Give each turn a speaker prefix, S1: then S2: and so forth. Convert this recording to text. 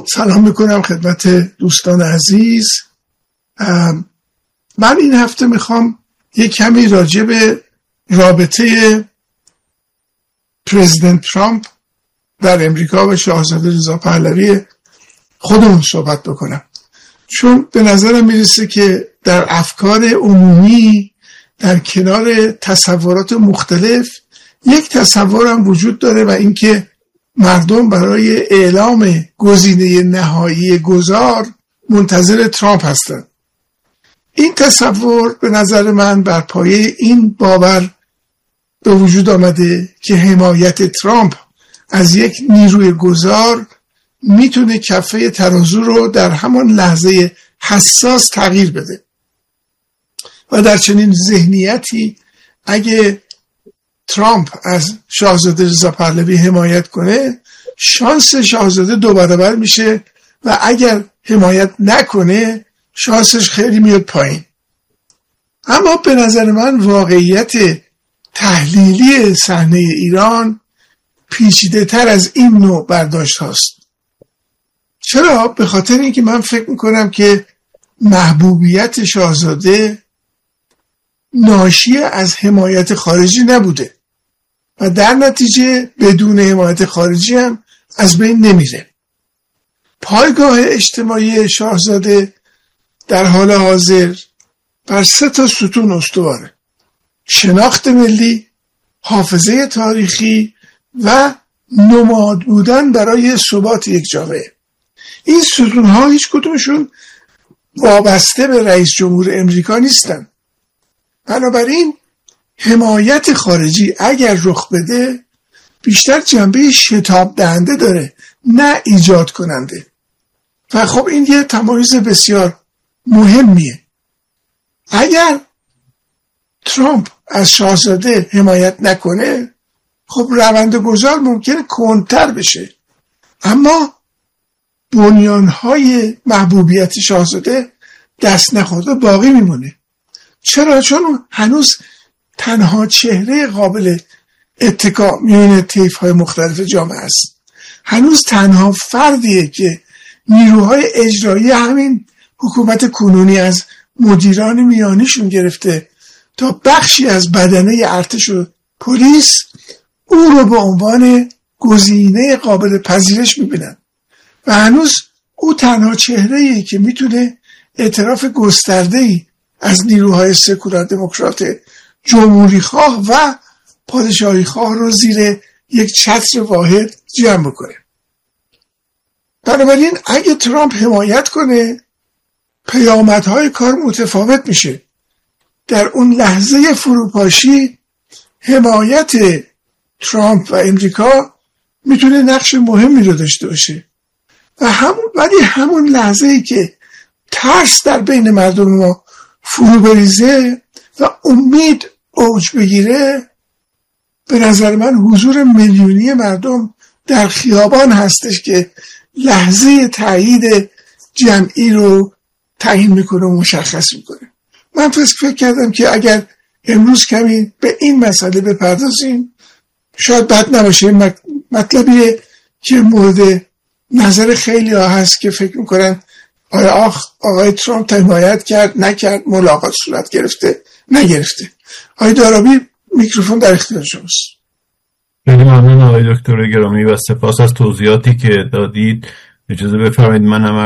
S1: سلام میکنم خدمت دوستان عزیز. من این هفته میخوام یک کمی راجع به رابطه پرزیدنت ترامپ در امریکا و شاهزاده رضا پهلوی خودمون صحبت بکنم، چون به نظرم میرسه که در افکار عمومی در کنار تصورات مختلف یک تصورم وجود داره و اینکه مردم برای اعلام گزینه نهایی گذار منتظر ترامپ هستند. این تصور به نظر من بر پایه این باور به وجود آمده که حمایت ترامپ از یک نیروی گذار میتونه کفه ترازو رو در همان لحظه حساس تغییر بده و در چنین ذهنیتی اگه ترامپ از شاهزاده رضا پهلوی حمایت کنه شانس شاهزاده 2 برابر میشه و اگر حمایت نکنه شانسش خیلی میاد پایین. اما به نظر من واقعیت تحلیلی صحنه ایران پیچیده تر از این نوع برداشت هاست. چرا؟ به خاطر اینکه من فکر میکنم که محبوبیت شاهزاده ناشی از حمایت خارجی نبوده و در نتیجه بدون حمایت خارجی هم از بین نمیره. پایگاه اجتماعی شاهزاده در حال حاضر بر 3 ستون استواره: شناخت ملی، حافظه تاریخی و نماد بودن برای ثبات یک جامعه. این ستون‌ها هیچ کدومشون وابسته به رئیس جمهور امریکا نیستن. بنابراین حمایت خارجی اگر رخ بده بیشتر جنبه شتاب دهنده داره نه ایجاد کننده و خب این یه تمایز بسیار مهمیه. اگر ترامپ از شاهزاده حمایت نکنه خب روند گذار ممکنه کندتر بشه، اما بنیانهای محبوبیت شاهزاده دست نخورده باقی میمونه. چرا؟ چون هنوز تنها چهره قابل اتکا میون طیف‌های مختلف جامعه است. هنوز تنها فردیه که نیروهای اجرایی همین حکومت کنونی از مدیران میانیشون گرفته تا بخشی از بدنه ارتش و پلیس او رو به عنوان گزینه قابل پذیرش میبینن و هنوز او تنها چهره‌ایه که میتونه اعتراف گسترده‌ای از نیروهای سکولار دموکرات جمهوری خواه و پادشاهی خواه رو زیر یک چتر واحد جمع بکنه. بنابراین اگه ترامپ حمایت کنه پیامدهای کار متفاوت میشه. در اون لحظه فروپاشی حمایت ترامپ و امریکا میتونه نقش مهمی رو داشته باشه ولی همون لحظه‌ای که ترس در بین مردم ما فرو بریزه و امید اوج بگیره به نظر من حضور میلیونی مردم در خیابان هستش که لحظه تایید جمعی رو تعیین میکنه و مشخص میکنه. من فکر کردم که اگر امروز کمی به این مسئله بپردازیم شاید بد نباشه. مطلبیه که مورد نظر خیلی ها هست که فکر میکنن آیا آقای ترامپ حمایت کرد نکرد، ملاقات صورت گرفته نگرفته. آقای دارابی میکروفون در اختیار شماست.
S2: خیلی ممنون آقای دکتر گرامی و سپاس از توضیحاتی که دادید. اجازه بفرمایید منم